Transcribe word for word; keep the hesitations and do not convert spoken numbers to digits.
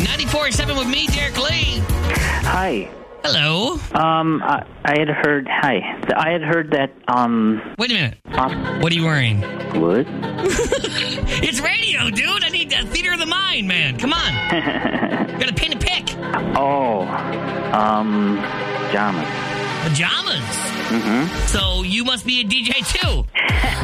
ninety-four point seven with me, Derek Lee. Hi. Hello. Um, I, I had heard. Hi. I had heard that. Um. Wait a minute. Uh, What are you wearing? what? It's radio, dude. I need a theater of the mind, man. Come on. Gotta paint a pic. Oh. Um. Pajamas. Pajamas. Mm-hmm. So you must be a D J too.